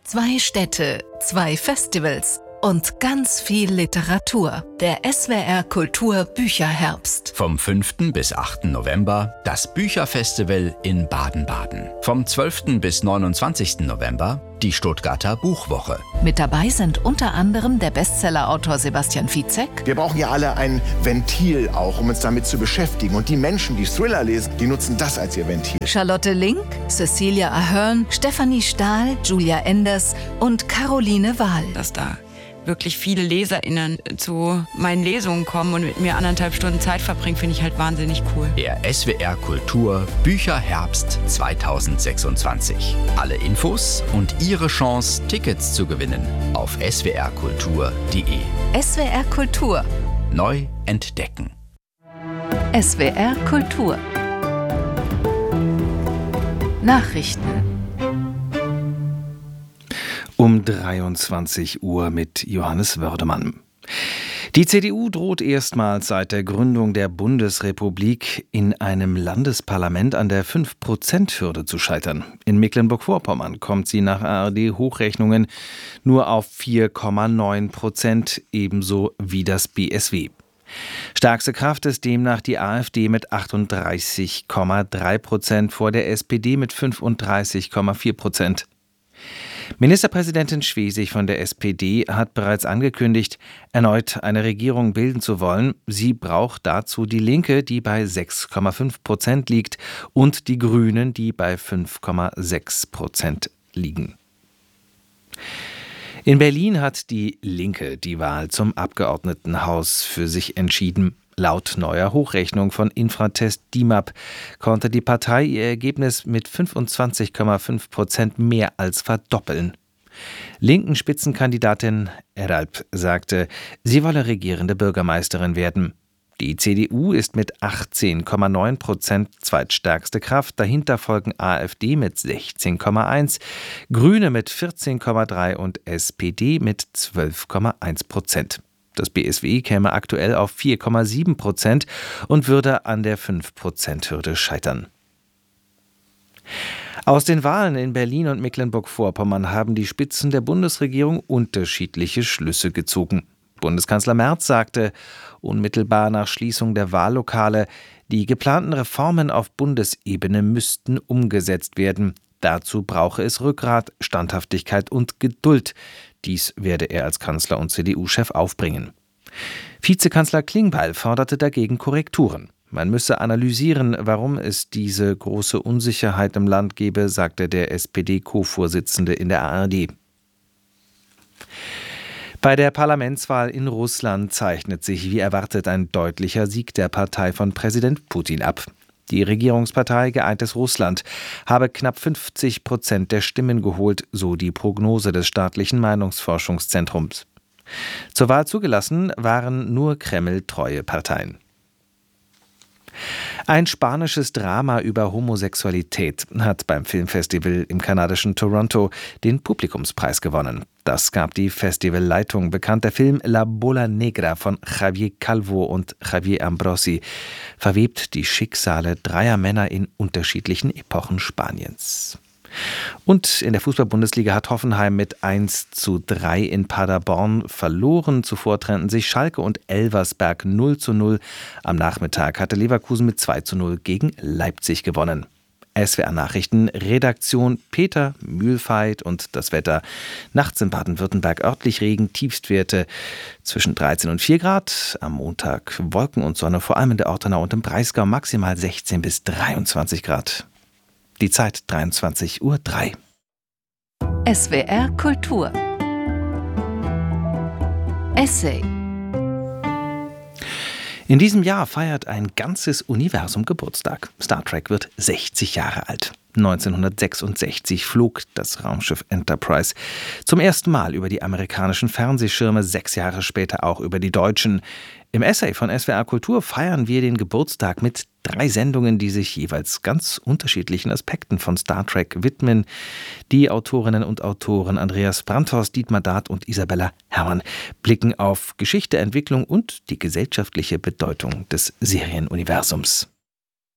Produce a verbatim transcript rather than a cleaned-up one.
Zwei Städte, zwei Festivals und ganz viel Literatur. Der S W R Kultur Bücherherbst. Vom fünften bis achten November das Bücherfestival in Baden-Baden. Vom zwölften bis neunundzwanzigsten November die Stuttgarter Buchwoche. Mit dabei sind unter anderem der Bestsellerautor Sebastian Fitzek. Wir brauchen ja alle ein Ventil auch, um uns damit zu beschäftigen. Und die Menschen, die Thriller lesen, die nutzen das als ihr Ventil. Charlotte Link, Cecilia Ahern, Stefanie Stahl, Julia Enders und Caroline Wahl. Dass da wirklich viele LeserInnen zu meinen Lesungen kommen und mit mir anderthalb Stunden Zeit verbringen, finde ich halt wahnsinnig cool. Der S W R Kultur Bücherherbst zweitausendsechsundzwanzig. Alle Infos und Ihre Chance, Tickets zu gewinnen auf s w r kultur punkt d e. S W R Kultur. Neu entdecken. S W R Kultur. Nachrichten. Um dreiundzwanzig Uhr mit Johannes Wördemann. Die C D U droht erstmals seit der Gründung der Bundesrepublik in einem Landesparlament an der fünf Prozent Hürde zu scheitern. In Mecklenburg-Vorpommern kommt sie nach A R D-Hochrechnungen nur auf vier Komma neun Prozent, ebenso wie das B S W. Stärkste Kraft ist demnach die AfD mit achtunddreißig Komma drei Prozent vor der S P D mit fünfunddreißig Komma vier Prozent. Ministerpräsidentin Schwesig von der S P D hat bereits angekündigt, erneut eine Regierung bilden zu wollen. Sie braucht dazu die Linke, die bei sechs Komma fünf Prozent liegt, und die Grünen, die bei fünf Komma sechs Prozent liegen. In Berlin hat die Linke die Wahl zum Abgeordnetenhaus für sich entschieden. Laut neuer Hochrechnung von Infratest D I M A P konnte die Partei ihr Ergebnis mit fünfundzwanzig Komma fünf Prozent mehr als verdoppeln. Linken Spitzenkandidatin Eralp sagte, sie wolle regierende Bürgermeisterin werden. Die C D U ist mit achtzehn Komma neun Prozent zweitstärkste Kraft, dahinter folgen AfD mit sechzehn Komma eins, Grüne mit vierzehn Komma drei und S P D mit zwölf Komma eins Prozent. Das B S W käme aktuell auf vier Komma sieben Prozent und würde an der fünf Prozent Hürde scheitern. Aus den Wahlen in Berlin und Mecklenburg-Vorpommern haben die Spitzen der Bundesregierung unterschiedliche Schlüsse gezogen. Bundeskanzler Merz sagte unmittelbar nach Schließung der Wahllokale, die geplanten Reformen auf Bundesebene müssten umgesetzt werden. Dazu brauche es Rückgrat, Standhaftigkeit und Geduld. Dies werde er als Kanzler und C D U-Chef aufbringen. Vizekanzler Klingbeil forderte dagegen Korrekturen. Man müsse analysieren, warum es diese große Unsicherheit im Land gebe, sagte der S P D-Co-Vorsitzende in der A R D. Bei der Parlamentswahl in Russland zeichnet sich wie erwartet ein deutlicher Sieg der Partei von Präsident Putin ab. Die Regierungspartei Geeintes Russland habe knapp fünfzig Prozent der Stimmen geholt, so die Prognose des staatlichen Meinungsforschungszentrums. Zur Wahl zugelassen waren nur Kreml-treue Parteien. Ein spanisches Drama über Homosexualität hat beim Filmfestival im kanadischen Toronto den Publikumspreis gewonnen. Das gab die Festivalleitung bekannt. Der Film La Bola Negra von Javier Calvo und Javier Ambrosi verwebt die Schicksale dreier Männer in unterschiedlichen Epochen Spaniens. Und in der Fußball-Bundesliga hat Hoffenheim mit eins zu drei in Paderborn verloren. Zuvor trennten sich Schalke und Elversberg null zu null. Am Nachmittag hatte Leverkusen mit zwei zu null gegen Leipzig gewonnen. S W R Nachrichten, Redaktion Peter Mühlfeit und das Wetter. Nachts in Baden-Württemberg örtlich Regen, Tiefstwerte zwischen dreizehn und vier Grad. Am Montag Wolken und Sonne, vor allem in der Ortenau und im Breisgau maximal sechzehn bis dreiundzwanzig Grad. Die Zeit dreiundzwanzig Uhr drei. S W R Kultur. Essay. In diesem Jahr feiert ein ganzes Universum Geburtstag. Star Trek wird sechzig Jahre alt. neunzehnhundertsechsundsechzig flog das Raumschiff Enterprise zum ersten Mal über die amerikanischen Fernsehschirme, sechs Jahre später auch über die deutschen. Im Essay von S W R Kultur feiern wir den Geburtstag mit drei Sendungen, die sich jeweils ganz unterschiedlichen Aspekten von Star Trek widmen. Die Autorinnen und Autoren Andreas Brandhorst, Dietmar Dart und Isabella Herrmann blicken auf Geschichte, Entwicklung und die gesellschaftliche Bedeutung des Serienuniversums.